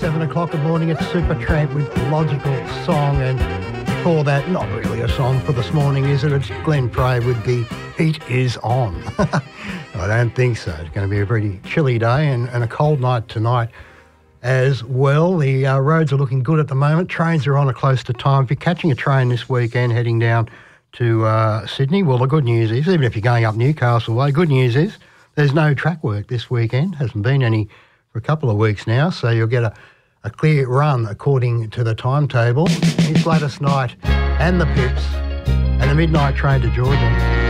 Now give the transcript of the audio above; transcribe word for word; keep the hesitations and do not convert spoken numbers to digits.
seven o'clock in the morning, it's Supertramp with Logical Song, and for that, not really a song for this morning, is it? It's Glenn Frey with The Heat Is On. I don't think so. It's going to be a pretty chilly day and, and a cold night tonight as well. The uh, roads are looking good at the moment. Trains are on at close to time. If you're catching a train this weekend heading down to uh, Sydney, well, the good news is, even if you're going up Newcastle way, good news is there's no track work this weekend. Hasn't been any for a couple of weeks now, so you'll get a, a clear run according to the timetable. It's Gladys Knight and the Pips and the midnight train to Georgia.